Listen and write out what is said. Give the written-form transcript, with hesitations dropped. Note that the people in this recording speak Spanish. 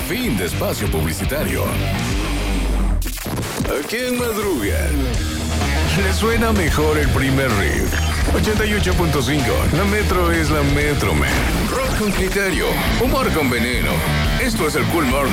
Fin de espacio publicitario. ¿A quién madruga? Le suena mejor el primer riff. 88.5. La Metro es la Metro, man. Rock con criterio. Humor con veneno. Esto es el Cool Morning.